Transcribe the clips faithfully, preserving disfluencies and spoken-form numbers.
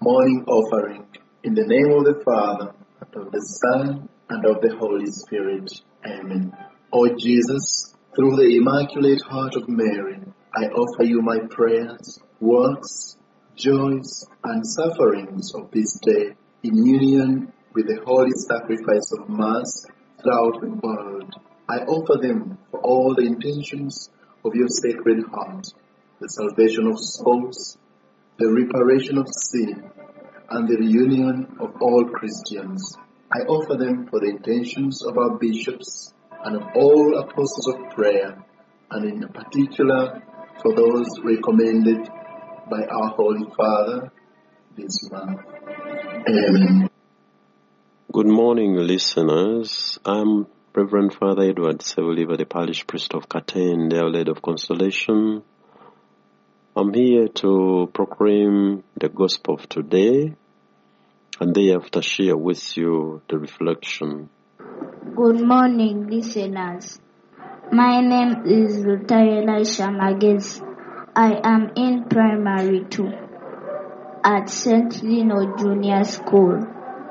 morning offering. In the name of the Father, and of the Son, and of the Holy Spirit. Amen. O Jesus, through the Immaculate Heart of Mary, I offer you my prayers, works, joys, and sufferings of this day in union with the holy sacrifice of Mass throughout the world. I offer them for all the intentions of your Sacred Heart, the salvation of souls, the reparation of sin, and the reunion of all Christians. I offer them for the intentions of our bishops and of all apostles of prayer, and in particular for those recommended by our Holy Father this month. Amen. Good morning, listeners. I'm Reverend Father Edward Seuliva, the parish priest of Katene, the Our Lady of Consolation. I'm here to proclaim the gospel of today and thereafter share with you the reflection. Good morning, listeners. My name is Lutaya Elisha Magez. I am in primary two at Saint Lino Junior School.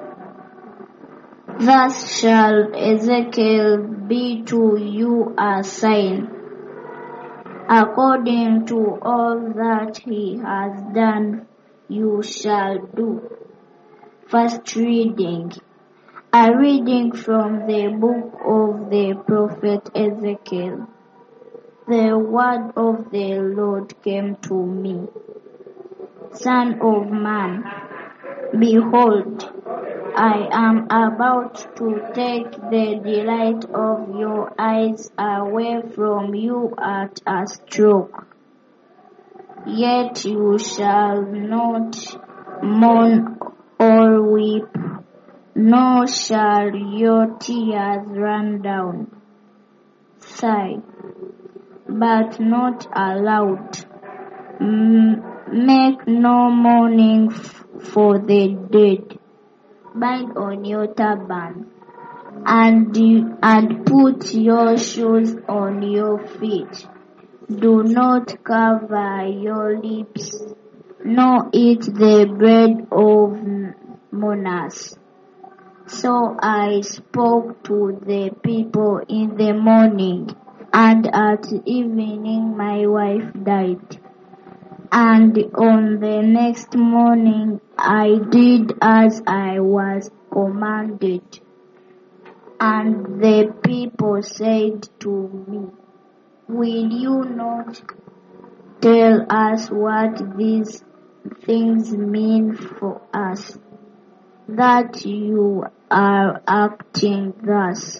Thus shall Ezekiel be to you a sign, according to all that he has done, you shall do. First reading. A reading from the book of the prophet Ezekiel. The word of the Lord came to me. Son of man, behold, I am about to take the delight of your eyes away from you at a stroke. Yet you shall not mourn or weep, nor shall your tears run down. Sigh, but not aloud. M- make no mourning f- for the dead. Bind on your turban, and, and put your shoes on your feet. Do not cover your lips, nor eat the bread of mourners. So I spoke to the people in the morning, and at evening my wife died. And on the next morning I did as I was commanded. And the people said to me, will you not tell us what these things mean for us, that you are acting thus?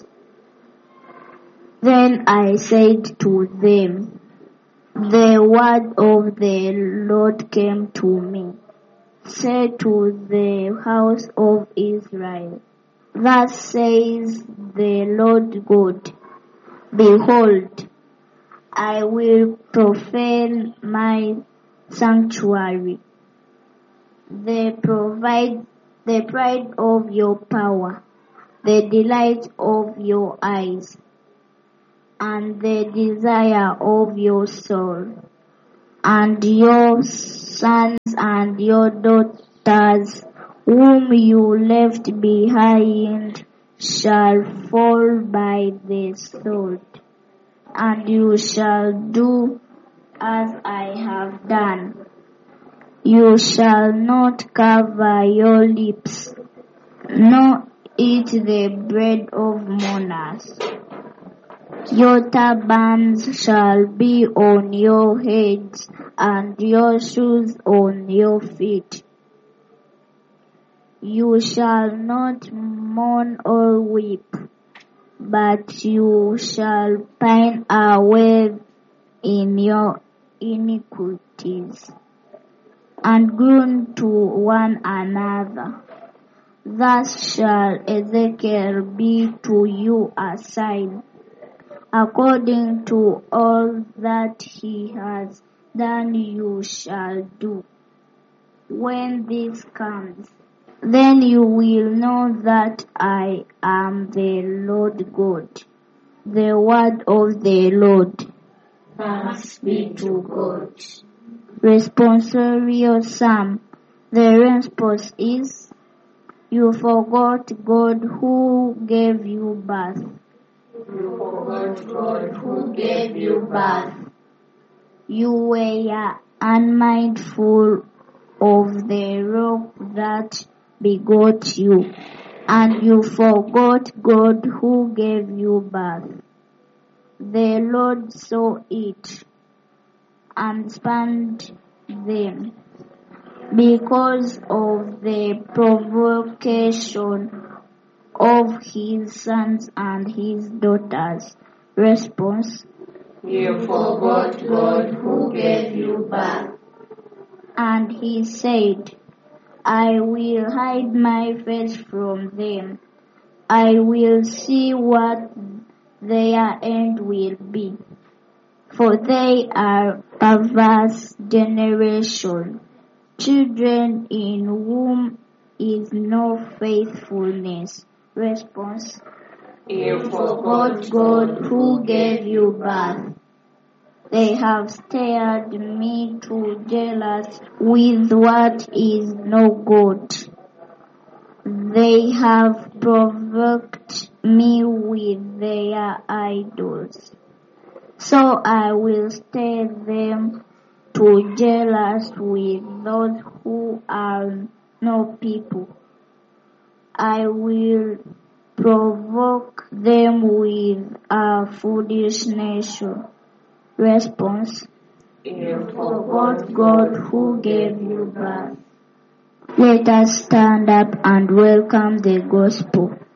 Then I said to them, the word of the Lord came to me. Say to the house of Israel, thus says the Lord God, behold, I will profane my sanctuary, the provide, the pride of your power, the delight of your eyes, and the desire of your soul. And your sons and your daughters, whom you left behind, shall fall by the sword. And you shall do as I have done. You shall not cover your lips, nor eat the bread of mourners. Your turbans shall be on your heads, and your shoes on your feet. You shall not mourn or weep, but you shall pine away in your iniquities, and groan to one another. Thus shall Ezekiel be to you a sign, according to all that he has done you shall do. When this comes, then you will know that I am the Lord God. The word of the Lord. Thanks be to God. Responsorial Psalm. The response is, you forgot God who gave you birth. You forgot God who gave you birth. You were unmindful of the rock that begot you, and you forgot God who gave you birth. The Lord saw it and spurned them because of the provocation of his sons and his daughters. Response: You forgot God who gave you birth. And he said, I will hide my face from them. I will see what their end will be. For they are perverse generation, children in whom is no faithfulness. Response: You forgot God who gave you birth. They have stirred me to jealous with what is no good. They have provoked me with their idols. So I will stir them to jealous with those who are no people. I will provoke them with a foolish nation. Response: You forgot God who gave you birth. Let us stand up and welcome the gospel.